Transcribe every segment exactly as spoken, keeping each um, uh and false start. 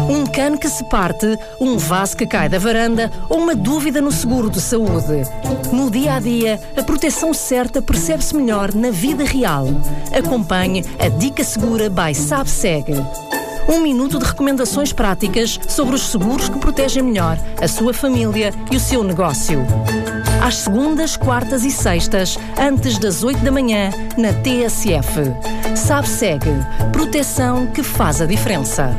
Um cano que se parte, um vaso que cai da varanda ou uma dúvida no seguro de saúde. No dia a dia, a proteção certa percebe-se melhor na vida real. Acompanhe a Dica Segura by SabSeg. Um minuto de recomendações práticas sobre os seguros que protegem melhor a sua família e o seu negócio. Às segundas, quartas e sextas, antes das oito da manhã, na T S F. SabSeg. Proteção que faz a diferença.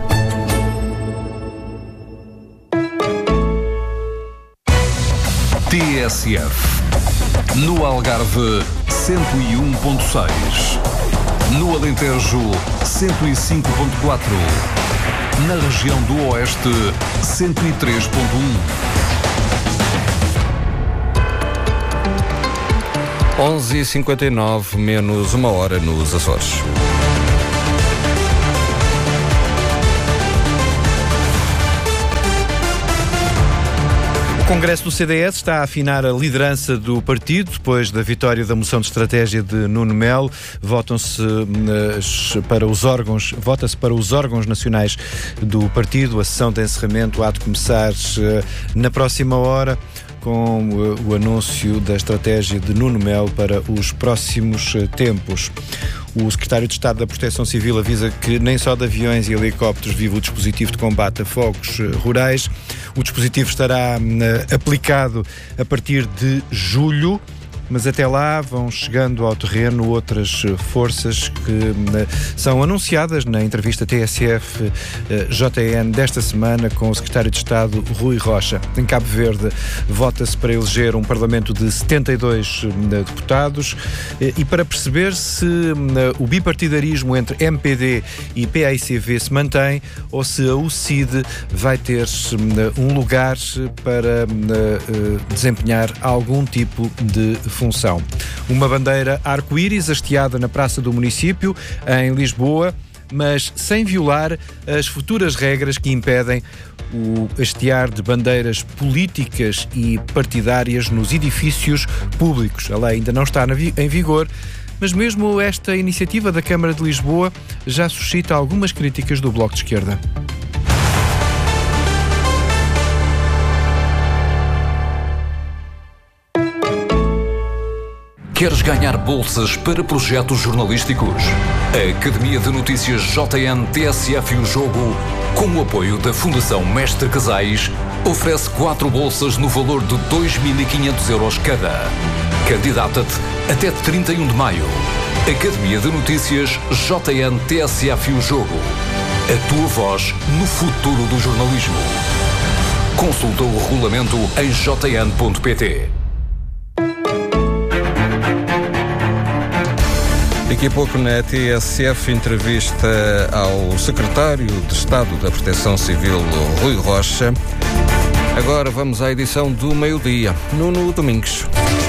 T S F. No Algarve, cento e um ponto seis. No Alentejo, cento e cinco ponto quatro. Na região do Oeste, cento e três ponto um. onze e cinquenta e nove, menos uma hora nos Açores. O Congresso do C D S está a afinar a liderança do partido depois da vitória da moção de estratégia de Nuno Melo. Votam-se para os órgãos, vota-se para os órgãos nacionais do partido. A sessão de encerramento há de começar na próxima hora, com o anúncio da estratégia de Nuno Melo para os próximos tempos. O secretário de Estado da Proteção Civil avisa que nem só de aviões e helicópteros vive o dispositivo de combate a fogos rurais. O dispositivo estará uh, aplicado a partir de julho, mas até lá vão chegando ao terreno outras forças que uh, são anunciadas na entrevista T S F uh, J N desta semana com o secretário de Estado Rui Rocha. Em Cabo Verde vota-se para eleger um parlamento de setenta e dois uh, deputados uh, e para perceber se uh, o bipartidarismo entre M P D e P A I C V se mantém ou se a U C I D vai ter uh, um lugar para uh, uh, desempenhar algum tipo de função. Uma bandeira arco-íris hasteada na praça do município, em Lisboa, mas sem violar as futuras regras que impedem o hastear de bandeiras políticas e partidárias nos edifícios públicos. A lei ainda não está em vigor, mas mesmo esta iniciativa da Câmara de Lisboa já suscita algumas críticas do Bloco de Esquerda. Queres ganhar bolsas para projetos jornalísticos? A Academia de Notícias J N T S F e o Jogo, com o apoio da Fundação Mestre Casais, oferece quatro bolsas no valor de dois mil e quinhentos euros cada. Candidata-te até trinta e um de maio. Academia de Notícias J N T S F e o Jogo. A tua voz no futuro do jornalismo. Consulta o regulamento em j n ponto p t. Daqui a pouco na T S F, entrevista ao secretário de Estado da Proteção Civil, Rui Rocha. Agora vamos à edição do meio-dia. Nuno Domingos.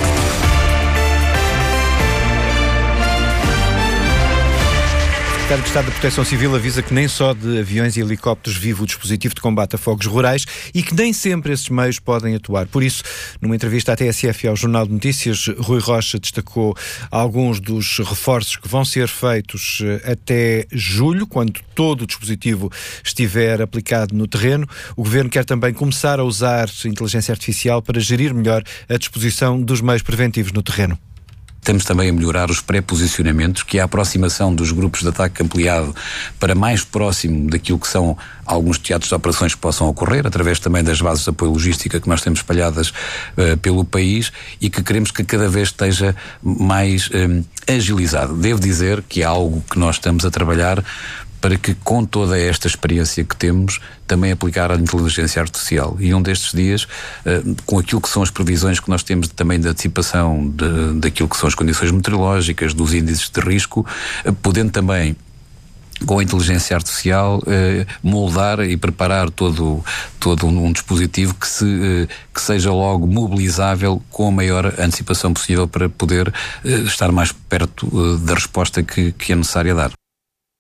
O secretário de Estado da Proteção Civil avisa que nem só de aviões e helicópteros vive o dispositivo de combate a fogos rurais e que nem sempre esses meios podem atuar. Por isso, numa entrevista à T S F e ao Jornal de Notícias, Rui Rocha destacou alguns dos reforços que vão ser feitos até julho, quando todo o dispositivo estiver aplicado no terreno. O Governo quer também começar a usar inteligência artificial para gerir melhor a disposição dos meios preventivos no terreno. Estamos também a melhorar os pré-posicionamentos, que é a aproximação dos grupos de ataque ampliado para mais próximo daquilo que são alguns teatros de operações que possam ocorrer, através também das bases de apoio logística que nós temos espalhadas uh, pelo país e que queremos que cada vez esteja mais um, agilizado. Devo dizer que é algo que nós estamos a trabalhar para que, com toda esta experiência que temos, também aplicar a inteligência artificial. E um destes dias, uh, com aquilo que são as previsões que nós temos também de antecipação de, daquilo que são as condições meteorológicas, dos índices de risco, uh, podendo também, com a inteligência artificial, eh, moldar e preparar todo, todo um, um dispositivo que, se, eh, que seja logo mobilizável com a maior antecipação possível para poder eh, estar mais perto eh, da resposta que, que é necessária dar.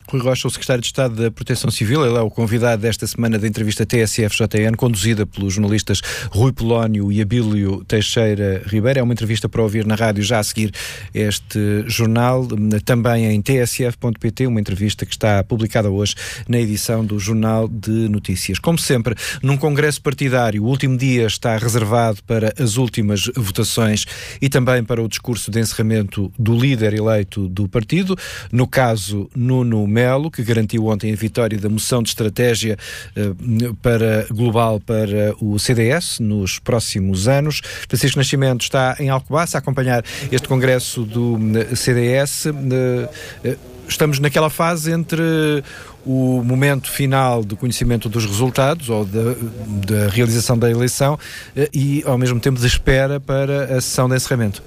Rui Rocha, o secretário de Estado da Proteção Civil, ele é o convidado desta semana da entrevista T S F J N, conduzida pelos jornalistas Rui Polónio e Abílio Teixeira Ribeiro. É uma entrevista para ouvir na rádio já a seguir este jornal, também em t s f ponto p t, uma entrevista que está publicada hoje na edição do Jornal de Notícias. Como sempre, num congresso partidário, o último dia está reservado para as últimas votações e também para o discurso de encerramento do líder eleito do partido, no caso Nuno Melo, que garantiu ontem a vitória da moção de estratégia uh, para, global para o C D S nos próximos anos. Francisco Nascimento está em Alcobaça a acompanhar este congresso do uh, C D S. Uh, uh, estamos naquela fase entre o momento final do conhecimento dos resultados ou da, da realização da eleição uh, e, ao mesmo tempo, de espera para a sessão de encerramento.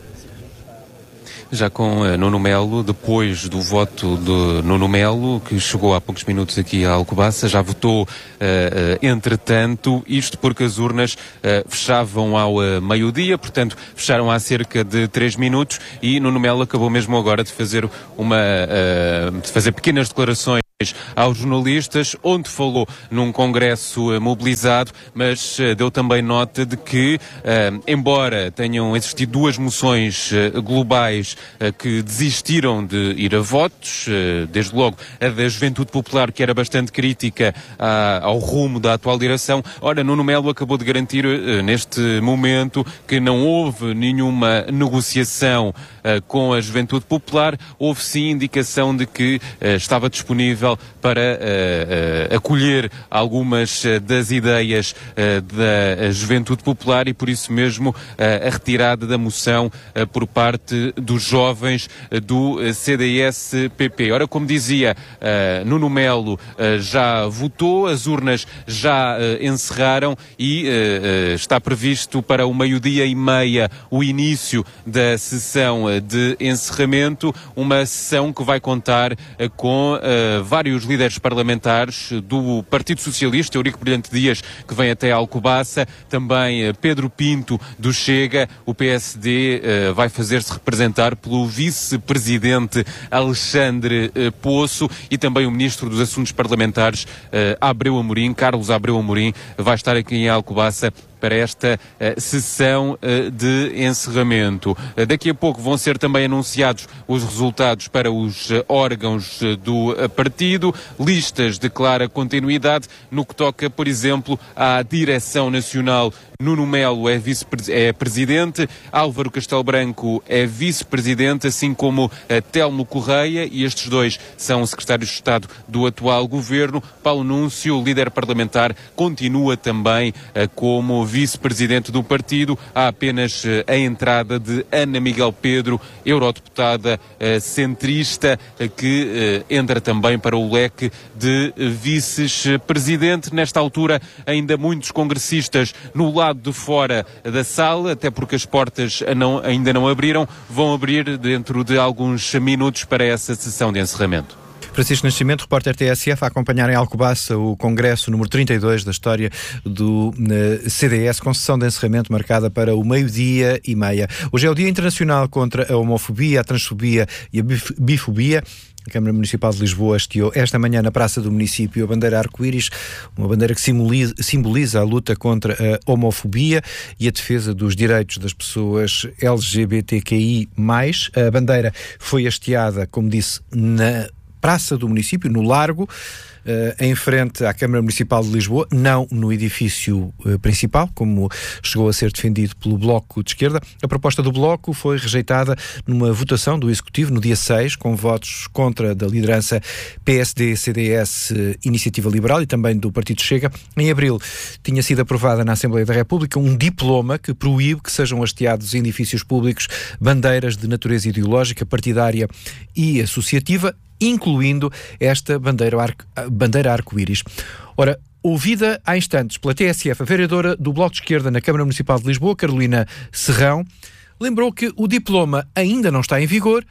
Já com uh, Nuno Melo, depois do voto de Nuno Melo, que chegou há poucos minutos aqui a Alcobaça, já votou uh, uh, entretanto, isto porque as urnas uh, fechavam ao uh, meio-dia, portanto fecharam há cerca de três minutos e Nuno Melo acabou mesmo agora de fazer uma uh, de fazer pequenas declarações aos jornalistas, onde falou num congresso uh, mobilizado, mas uh, deu também nota de que, uh, embora tenham existido duas moções uh, globais uh, que desistiram de ir a votos, uh, desde logo a da Juventude Popular, que era bastante crítica uh, ao rumo da atual direção, ora, Nuno Melo acabou de garantir uh, neste momento que não houve nenhuma negociação uh, com a Juventude Popular, houve sim indicação de que uh, estava disponível para uh, uh, acolher algumas uh, das ideias uh, da Juventude Popular e por isso mesmo uh, a retirada da moção uh, por parte dos jovens uh, do C D S P P. Ora, como dizia, uh, Nuno Melo uh, já votou, as urnas já uh, encerraram e uh, uh, está previsto para o meio-dia e meia o início da sessão uh, de encerramento, uma sessão que vai contar uh, com uh, vários vários líderes parlamentares do Partido Socialista, Eurico Brilhante Dias, que vem até Alcobaça, também Pedro Pinto do Chega, o P S D uh, vai fazer-se representar pelo vice-presidente Alexandre uh, Poço e também o Ministro dos Assuntos Parlamentares, uh, Abreu Amorim, Carlos Abreu Amorim, vai estar aqui em Alcobaça para esta uh, sessão uh, de encerramento. Uh, daqui a pouco vão ser também anunciados os resultados para os uh, órgãos uh, do uh, partido, listas de clara continuidade, no que toca, por exemplo, à direção nacional. Nuno Melo é vice-presidente, Álvaro Castelo Branco é vice-presidente, assim como uh, Telmo Correia, e estes dois são secretários de Estado do atual governo. Paulo Núncio, líder parlamentar, continua também uh, como vice-presidente do partido. Há apenas uh, a entrada de Ana Miguel Pedro, eurodeputada uh, centrista, uh, que uh, entra também para o leque de uh, vices-presidente. Nesta altura, ainda muitos congressistas no lado de fora da sala, até porque as portas não, ainda não abriram, vão abrir dentro de alguns minutos para essa sessão de encerramento. Francisco Nascimento, repórter T S F, a acompanhar em Alcobaça o congresso número trinta e dois da história do uh, C D S, com sessão de encerramento marcada para o meio-dia e meia. Hoje é o Dia Internacional contra a Homofobia, a Transfobia e a bif- Bifobia. A Câmara Municipal de Lisboa hasteou esta manhã na Praça do Município a bandeira arco-íris, uma bandeira que simboliza, simboliza a luta contra a homofobia e a defesa dos direitos das pessoas L G B T Q I mais. A bandeira foi hasteada, como disse, na Praça do Município, no Largo, Uh, em frente à Câmara Municipal de Lisboa, não no edifício uh, principal, como chegou a ser defendido pelo Bloco de Esquerda. A proposta do Bloco foi rejeitada numa votação do Executivo no dia seis, com votos contra da liderança P S D, C D S, uh, Iniciativa Liberal e também do Partido Chega. Em abril tinha sido aprovada na Assembleia da República um diploma que proíbe que sejam hasteados em edifícios públicos bandeiras de natureza ideológica, partidária e associativa, incluindo esta bandeira, arco, bandeira arco-íris. Ora, ouvida há instantes pela T S F, a vereadora do Bloco de Esquerda na Câmara Municipal de Lisboa, Carolina Serrão, lembrou que o diploma ainda não está em vigor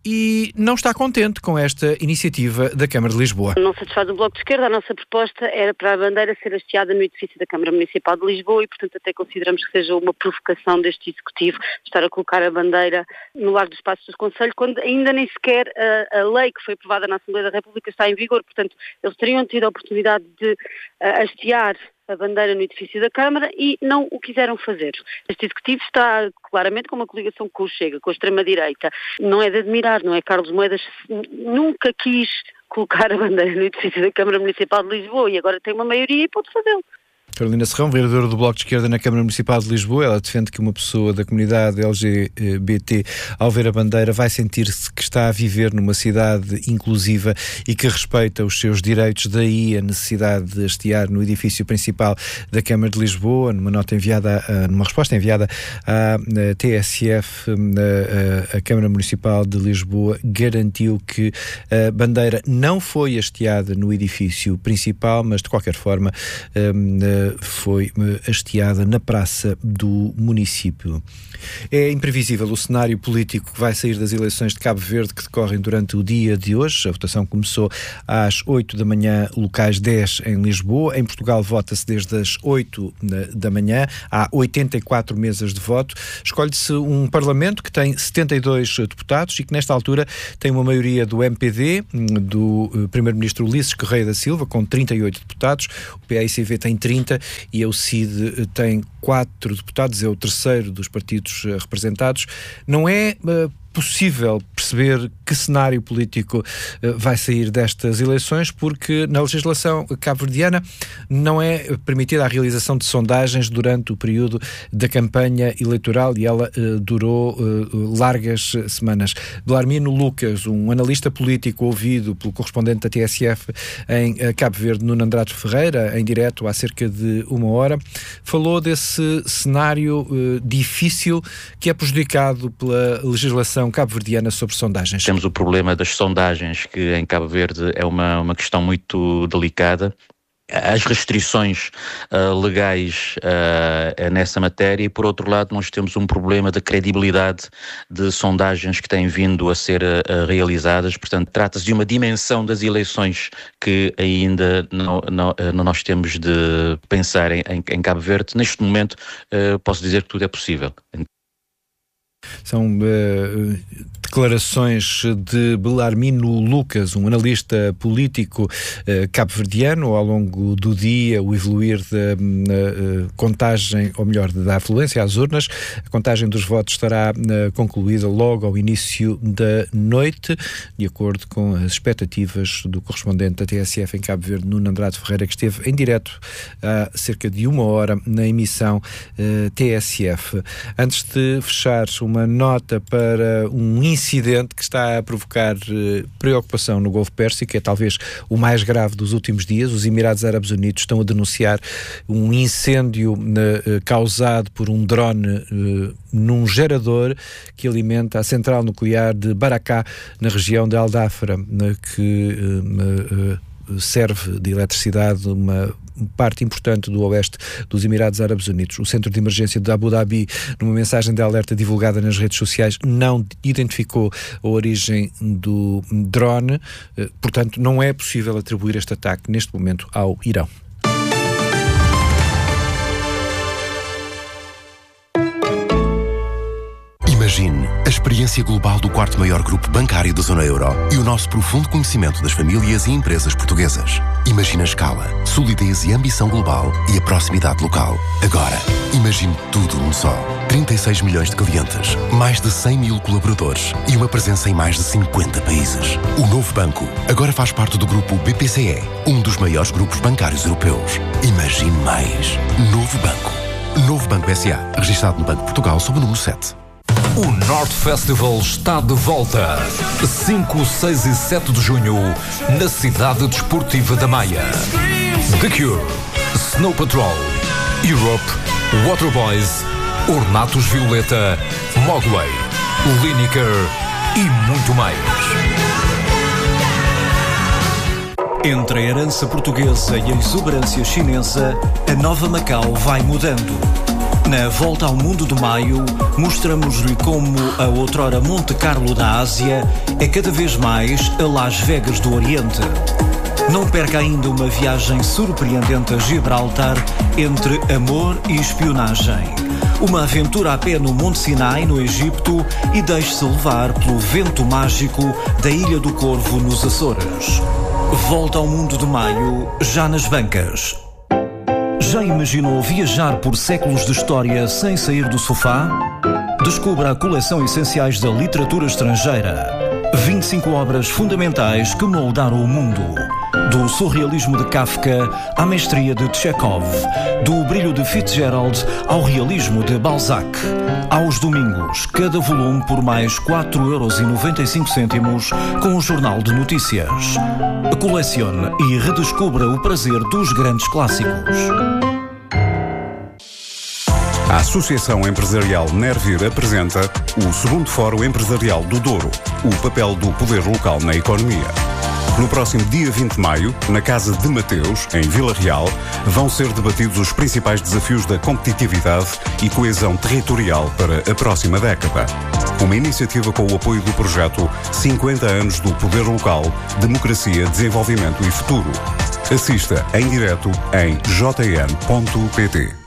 e não está contente com esta iniciativa da Câmara de Lisboa. Não satisfaz o Bloco de Esquerda. A nossa proposta era para a bandeira ser hasteada no edifício da Câmara Municipal de Lisboa e, portanto, até consideramos que seja uma provocação deste Executivo estar a colocar a bandeira no Largo dos Passos do Conselho, quando ainda nem sequer a, a lei que foi aprovada na Assembleia da República está em vigor. Portanto, eles teriam tido a oportunidade de uh, hastear a bandeira no edifício da Câmara e não o quiseram fazer. Este Executivo está claramente com uma coligação com o Chega, com a extrema-direita. Não é de admirar, não é? Carlos Moedas nunca quis colocar a bandeira no edifício da Câmara Municipal de Lisboa e agora tem uma maioria e pode fazê-lo. Carolina Serrão, vereadora do Bloco de Esquerda na Câmara Municipal de Lisboa, ela defende que uma pessoa da comunidade L G B T, ao ver a bandeira, vai sentir-se que está a viver numa cidade inclusiva e que respeita os seus direitos, daí a necessidade de hastear no edifício principal da Câmara de Lisboa. Numa nota enviada, numa resposta enviada à T S F, a Câmara Municipal de Lisboa garantiu que a bandeira não foi hasteada no edifício principal, mas de qualquer forma foi hasteada na praça do município. É imprevisível o cenário político que vai sair das eleições de Cabo Verde, que decorrem durante o dia de hoje. A votação começou às oito da manhã, locais dez em Lisboa. Em Portugal vota-se desde as oito da manhã. Há oitenta e quatro mesas de voto. Escolhe-se um Parlamento que tem setenta e dois deputados e que nesta altura tem uma maioria do M P D, do Primeiro-Ministro Ulisses Correia da Silva, com trinta e oito deputados. O P A I C V tem trinta e a U C I D tem quatro deputados, é o terceiro dos partidos representados. Não é uh, possível perceber que cenário político uh, vai sair destas eleições, porque na legislação cabo-verdiana não é permitida a realização de sondagens durante o período da campanha eleitoral e ela uh, durou uh, largas semanas. Belarmino Lucas, um analista político ouvido pelo correspondente da T S F em uh, Cabo Verde, Nuno Andrade Ferreira, em direto há cerca de uma hora, falou desse cenário uh, difícil que é prejudicado pela legislação cabo-verdiana sobre sondagens. Temos o problema das sondagens, que em Cabo Verde é uma, uma questão muito delicada. As restrições uh, legais uh, nessa matéria e, por outro lado, nós temos um problema de credibilidade de sondagens que têm vindo a ser uh, realizadas. Portanto, trata-se de uma dimensão das eleições que ainda não, não, uh, nós temos de pensar em, em, em Cabo Verde. Neste momento, uh, posso dizer que tudo é possível. São uh, declarações de Belarmino Lucas, um analista político uh, cabo-verdiano. Ao longo do dia, o evoluir da uh, contagem, ou melhor, da afluência às urnas, a contagem dos votos estará uh, concluída logo ao início da noite, de acordo com as expectativas do correspondente da T S F em Cabo Verde, Nuno Andrade Ferreira, que esteve em direto há cerca de uma hora na emissão uh, T S F. Antes de fechar, uma nota para um incidente que está a provocar uh, preocupação no Golfo Pérsico, que é talvez o mais grave dos últimos dias. Os Emirados Árabes Unidos estão a denunciar um incêndio uh, causado por um drone uh, num gerador que alimenta a central nuclear de Baraká, na região de Al-Dhafra, uh, que uh, uh, serve de eletricidade uma parte importante do oeste dos Emirados Árabes Unidos. O Centro de Emergência de Abu Dhabi, numa mensagem de alerta divulgada nas redes sociais, não identificou a origem do drone, portanto não é possível atribuir este ataque neste momento ao Irão. Imagine a experiência global do quarto maior grupo bancário da zona euro e o nosso profundo conhecimento das famílias e empresas portuguesas. Imagine a escala, solidez e ambição global e a proximidade local. Agora, imagine tudo num só. trinta e seis milhões de clientes, mais de cem mil colaboradores e uma presença em mais de cinquenta países. O novo banco agora faz parte do grupo B P C E, um dos maiores grupos bancários europeus. Imagine mais. Novo Banco. Novo Banco S A, registado no Banco de Portugal sob o número sete. O North Festival está de volta. cinco, seis e sete de junho, na cidade desportiva da Maia. The Cure, Snow Patrol, Europe, Waterboys, Ornatos Violeta, Mogwai, Lineker e muito mais. Entre a herança portuguesa e a exuberância chinesa, a nova Macau vai mudando. Na Volta ao Mundo do Maio, mostramos-lhe como a outrora Monte Carlo da Ásia é cada vez mais a Las Vegas do Oriente. Não perca ainda uma viagem surpreendente a Gibraltar entre amor e espionagem. Uma aventura a pé no Monte Sinai, no Egito, e deixe-se levar pelo vento mágico da Ilha do Corvo, nos Açores. Volta ao Mundo do Maio, já nas bancas. Já imaginou viajar por séculos de história sem sair do sofá? Descubra a coleção Essenciais da Literatura Estrangeira. vinte e cinco obras fundamentais que moldaram o mundo. Do surrealismo de Kafka à mestria de Chekhov. Do brilho de Fitzgerald ao realismo de Balzac. Aos domingos, cada volume por mais quatro euros e noventa e cinco cêntimos com o Jornal de Notícias. Colecione e redescubra o prazer dos grandes clássicos. A Associação Empresarial Nervir apresenta o segundo Fórum Empresarial do Douro, o papel do poder local na economia. No próximo dia vinte de maio, na Casa de Mateus, em Vila Real, vão ser debatidos os principais desafios da competitividade e coesão territorial para a próxima década. Uma iniciativa com o apoio do projeto cinquenta anos do Poder Local, Democracia, Desenvolvimento e Futuro. Assista em direto em j n ponto p t.